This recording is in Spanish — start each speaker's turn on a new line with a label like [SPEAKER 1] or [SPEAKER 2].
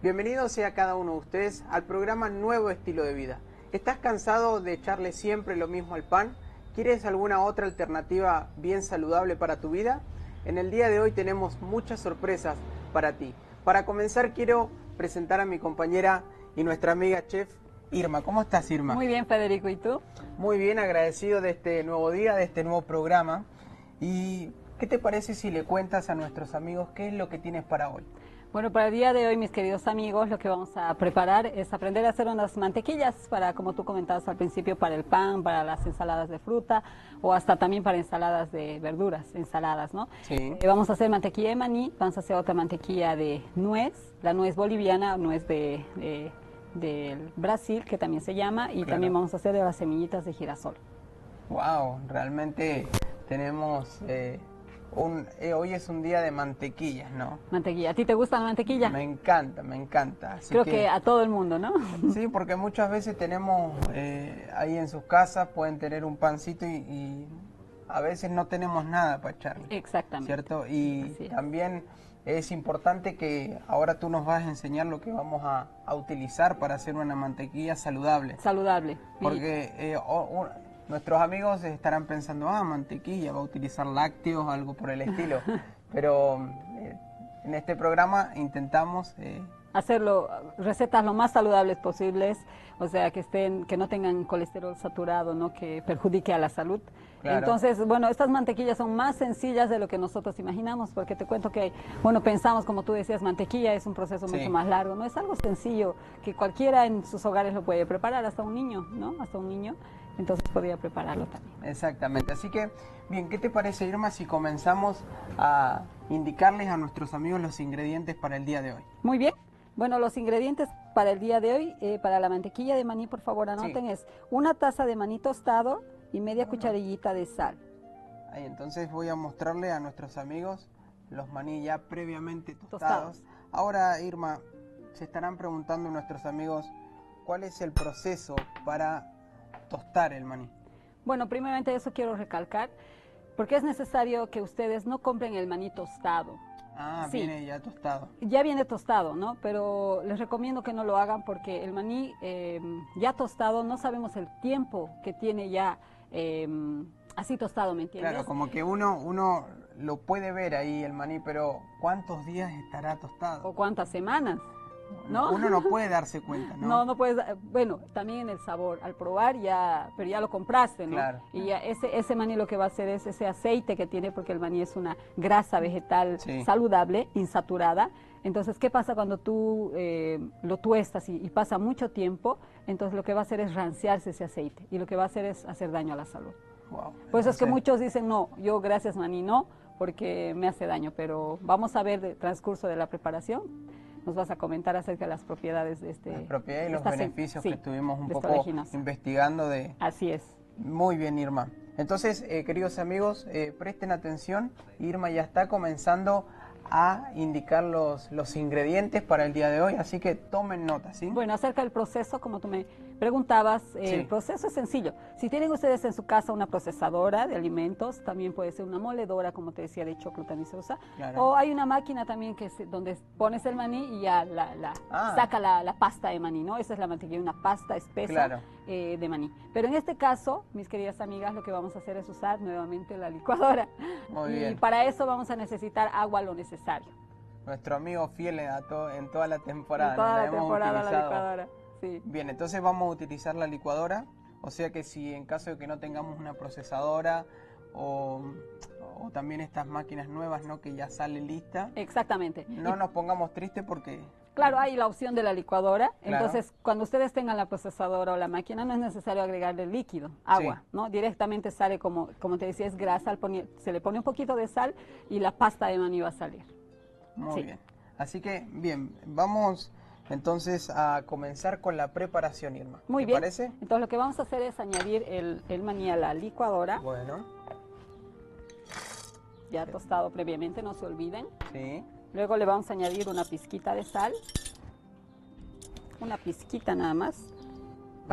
[SPEAKER 1] Bienvenido sea cada uno de ustedes al programa Nuevo Estilo de Vida. ¿Estás cansado de echarle siempre lo mismo al pan? ¿Quieres alguna otra alternativa bien saludable para tu vida? En el día de hoy tenemos muchas sorpresas para ti. Para comenzar quiero presentar a mi compañera y nuestra amiga chef Irma. ¿Cómo estás, Irma?
[SPEAKER 2] Muy bien, Federico, ¿y tú?
[SPEAKER 1] Muy bien, agradecido de este nuevo día, de este nuevo programa. ¿Y qué te parece si le cuentas a nuestros amigos qué es lo que tienes para hoy?
[SPEAKER 2] Bueno, para el día de hoy, mis queridos amigos, lo que vamos a preparar es aprender a hacer unas mantequillas para, como tú comentabas al principio, para el pan, para las ensaladas de fruta o hasta también para ensaladas de verduras, ensaladas, ¿no?
[SPEAKER 1] Sí.
[SPEAKER 2] Vamos a hacer mantequilla de maní, vamos a hacer otra mantequilla de nuez, la nuez boliviana, nuez del Brasil, que también se llama, y también vamos a hacer de las semillitas de girasol.
[SPEAKER 1] Wow, realmente tenemos... hoy es un día de mantequillas, ¿no?
[SPEAKER 2] Mantequilla. ¿A ti te gusta la mantequilla?
[SPEAKER 1] Me encanta, me encanta. Así
[SPEAKER 2] Creo que a todo el mundo, ¿no?
[SPEAKER 1] Sí, porque muchas veces tenemos ahí en sus casas, pueden tener un pancito y a veces no tenemos nada para echarle.
[SPEAKER 2] Exactamente.
[SPEAKER 1] ¿Cierto? Y también es importante que ahora tú nos vas a enseñar lo que vamos a utilizar para hacer una mantequilla saludable.
[SPEAKER 2] Saludable.
[SPEAKER 1] Porque nuestros amigos estarán pensando, mantequilla, va a utilizar lácteos, algo por el estilo. Pero en este programa intentamos...
[SPEAKER 2] hacerlo, recetas lo más saludables posibles, o sea, que no tengan colesterol saturado, ¿no? Que perjudique a la salud. Claro. Entonces, bueno, estas mantequillas son más sencillas de lo que nosotros imaginamos, porque te cuento que, bueno, pensamos, como tú decías, mantequilla es un proceso mucho más largo, no es algo sencillo, que cualquiera en sus hogares lo puede preparar, hasta un niño, ¿no? Hasta un niño. Entonces podría prepararlo también.
[SPEAKER 1] Exactamente. Así que, bien, ¿qué te parece, Irma, si comenzamos a indicarles a nuestros amigos los ingredientes para el día de hoy?
[SPEAKER 2] Muy bien. Bueno, los ingredientes para el día de hoy, para la mantequilla de maní, por favor, anoten, es 1 taza de maní tostado y media cucharillita de sal.
[SPEAKER 1] Ahí, entonces voy a mostrarle a nuestros amigos los maní ya previamente tostados. Ahora, Irma, se estarán preguntando nuestros amigos, ¿cuál es el proceso para tostar el maní?
[SPEAKER 2] Bueno, primeramente eso quiero recalcar, porque es necesario que ustedes no compren el maní tostado.
[SPEAKER 1] Viene ya tostado.
[SPEAKER 2] Ya viene tostado, ¿no? Pero les recomiendo que no lo hagan porque el maní ya tostado, no sabemos el tiempo que tiene ya así tostado, ¿me entiendes?
[SPEAKER 1] Claro, como que uno lo puede ver ahí el maní, pero ¿cuántos días estará tostado?
[SPEAKER 2] O cuántas semanas, ¿no?
[SPEAKER 1] Uno no puede darse cuenta, ¿no?
[SPEAKER 2] No puedes, bueno, también en el sabor, al probar ya, pero ya lo compraste, ¿no?
[SPEAKER 1] Claro.
[SPEAKER 2] Y ya ese maní lo que va a hacer es ese aceite que tiene, porque el maní es una grasa vegetal saludable, insaturada. Entonces, ¿qué pasa cuando tú lo tuestas y pasa mucho tiempo? Entonces lo que va a hacer es ranciarse ese aceite y lo que va a hacer es hacer daño a la salud.
[SPEAKER 1] Wow.
[SPEAKER 2] Por eso es que muchos dicen, no, yo gracias maní no, porque me hace daño, pero vamos a ver el transcurso de la preparación. Nos vas a comentar acerca de las propiedades de este...
[SPEAKER 1] Las propiedades y los beneficios que estuvimos un poco investigando de...
[SPEAKER 2] Así es.
[SPEAKER 1] Muy bien, Irma. Entonces, queridos amigos, presten atención. Irma ya está comenzando a indicar los ingredientes para el día de hoy, así que tomen nota, ¿sí?
[SPEAKER 2] Bueno, acerca del proceso, como tú me preguntabas, el proceso es sencillo. Si tienen ustedes en su casa una procesadora de alimentos, también puede ser una moledora, como te decía, de choclo también se usa, o hay una máquina también que donde pones el maní y ya saca la pasta de maní, ¿no? Esa es la mantequilla, una pasta espesa de maní. Pero en este caso, mis queridas amigas, lo que vamos a hacer es usar nuevamente la licuadora.
[SPEAKER 1] Muy bien.
[SPEAKER 2] Y para eso vamos a necesitar agua lo necesario.
[SPEAKER 1] Nuestro amigo fiel en toda la temporada.
[SPEAKER 2] En toda la temporada la licuadora, sí.
[SPEAKER 1] Bien, entonces vamos a utilizar la licuadora, o sea que si en caso de que no tengamos una procesadora o también estas máquinas nuevas, ¿no? Que ya sale lista.
[SPEAKER 2] Exactamente.
[SPEAKER 1] No nos pongamos tristes porque...
[SPEAKER 2] Claro, hay la opción de la licuadora, entonces cuando ustedes tengan la procesadora o la máquina no es necesario agregarle líquido, agua, ¿no? Directamente sale como te decía, es grasa, se le pone un poquito de sal y la pasta de maní va a salir.
[SPEAKER 1] Muy bien, así que bien, vamos entonces a comenzar con la preparación, Irma.
[SPEAKER 2] Muy bien.
[SPEAKER 1] ¿Te parece?
[SPEAKER 2] Entonces lo que vamos a hacer es añadir el maní a la licuadora.
[SPEAKER 1] Bueno.
[SPEAKER 2] Ya tostado previamente, no se olviden.
[SPEAKER 1] Sí.
[SPEAKER 2] Luego le vamos a añadir una pizquita de sal. Una pizquita nada más.